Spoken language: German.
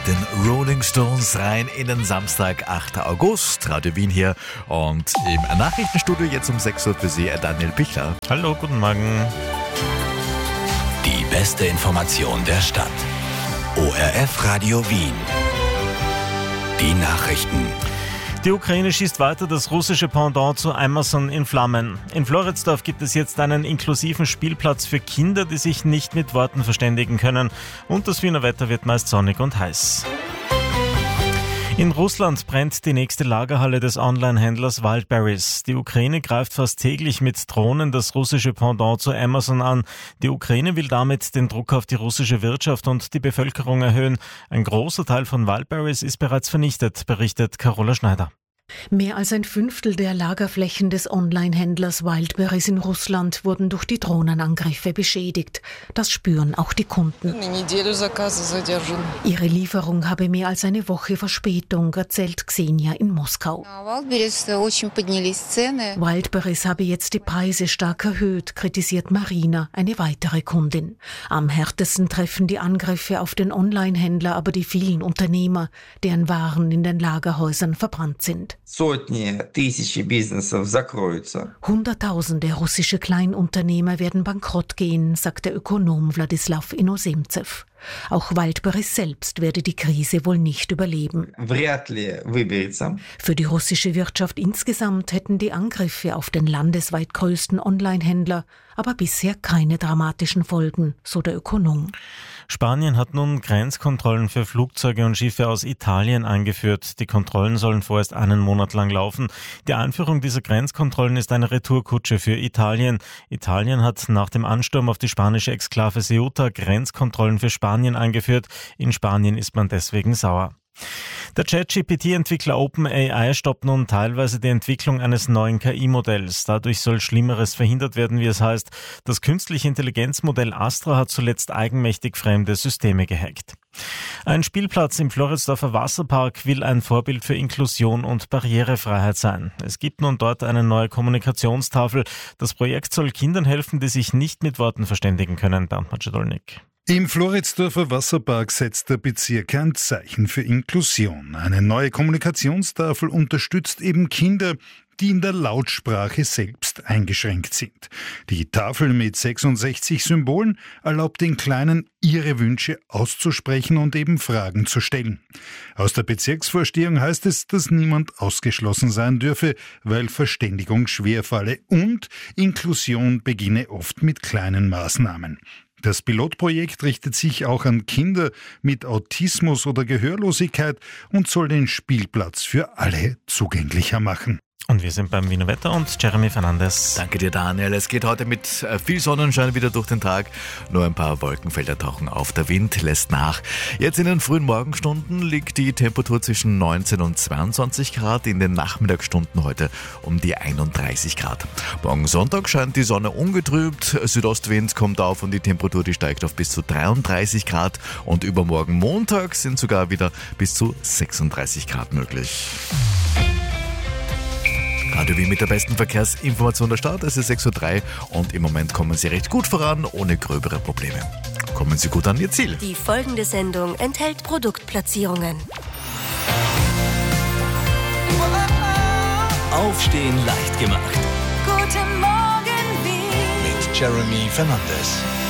mit den Rolling Stones rein in den Samstag, 8. August. Radio Wien hier und im Nachrichtenstudio jetzt um 6 Uhr für Sie Daniel Pichler. Hallo, guten Morgen. Die beste Information der Stadt. ORF Radio Wien. Die Nachrichten. Die Ukraine schießt weiter das russische Pendant zu Amazon in Flammen. In Floridsdorf gibt es jetzt einen inklusiven Spielplatz für Kinder, die sich nicht mit Worten verständigen können. Und das Wiener Wetter wird meist sonnig und heiß. In Russland brennt die nächste Lagerhalle des Online-Händlers Wildberries. Die Ukraine greift fast täglich mit Drohnen das russische Pendant zu Amazon an. Die Ukraine will damit den Druck auf die russische Wirtschaft und die Bevölkerung erhöhen. Ein großer Teil von Wildberries ist bereits vernichtet, berichtet Carola Schneider. Mehr als ein Fünftel der Lagerflächen des Online-Händlers Wildberries in Russland wurden durch die Drohnenangriffe beschädigt. Das spüren auch die Kunden. Ihre Lieferung habe mehr als eine Woche Verspätung, erzählt Xenia in Moskau. Wildberries habe jetzt die Preise stark erhöht, kritisiert Marina, eine weitere Kundin. Am härtesten treffen die Angriffe auf den Online-Händler aber die vielen Unternehmer, deren Waren in den Lagerhäusern verbrannt sind. Hunderttausende russische Kleinunternehmer werden bankrott gehen, sagt der Ökonom Wladislaw Inozemtsev. Auch Wildberries selbst werde die Krise wohl nicht überleben. Für die russische Wirtschaft insgesamt hätten die Angriffe auf den landesweit größten Online-Händler aber bisher keine dramatischen Folgen, so der Ökonom. Spanien hat nun Grenzkontrollen für Flugzeuge und Schiffe aus Italien eingeführt. Die Kontrollen sollen vorerst einen Monat lang laufen. Die Einführung dieser Grenzkontrollen ist eine Retourkutsche für Italien. Italien hat nach dem Ansturm auf die spanische Exklave Ceuta Grenzkontrollen für Spanien eingeführt. In Spanien ist man deswegen sauer. Der ChatGPT-Entwickler OpenAI stoppt nun teilweise die Entwicklung eines neuen KI-Modells. Dadurch soll Schlimmeres verhindert werden, wie es heißt. Das künstliche Intelligenzmodell Astra hat zuletzt eigenmächtig fremde Systeme gehackt. Ein Spielplatz im Floridsdorfer Wasserpark will ein Vorbild für Inklusion und Barrierefreiheit sein. Es gibt nun dort eine neue Kommunikationstafel. Das Projekt soll Kindern helfen, die sich nicht mit Worten verständigen können. Bernd Macedolnik. Im Floridsdorfer Wasserpark setzt der Bezirk ein Zeichen für Inklusion. Eine neue Kommunikationstafel unterstützt eben Kinder, die in der Lautsprache selbst eingeschränkt sind. Die Tafel mit 66 Symbolen erlaubt den Kleinen, ihre Wünsche auszusprechen und eben Fragen zu stellen. Aus der Bezirksvorstehung heißt es, dass niemand ausgeschlossen sein dürfe, weil Verständigung schwerfalle und Inklusion beginne oft mit kleinen Maßnahmen. Das Pilotprojekt richtet sich auch an Kinder mit Autismus oder Gehörlosigkeit und soll den Spielplatz für alle zugänglicher machen. Und wir sind beim Wiener Wetter und Jeremy Fernandes. Danke dir, Daniel. Es geht heute mit viel Sonnenschein wieder durch den Tag. Nur ein paar Wolkenfelder tauchen auf. Der Wind lässt nach. Jetzt in den frühen Morgenstunden liegt die Temperatur zwischen 19 und 22 Grad. In den Nachmittagsstunden heute um die 31 Grad. Morgen Sonntag scheint die Sonne ungetrübt. Südostwind kommt auf und die Temperatur, die steigt auf bis zu 33 Grad. Und übermorgen Montag sind sogar wieder bis zu 36 Grad möglich. Radio Wien mit der besten Verkehrsinformation der Stadt. Es ist 6.03 Uhr und im Moment kommen Sie recht gut voran, ohne gröbere Probleme. Kommen Sie gut an Ihr Ziel. Die folgende Sendung enthält Produktplatzierungen. Aufstehen leicht gemacht. Guten Morgen, Wien. Mit Jeremy Fernandes.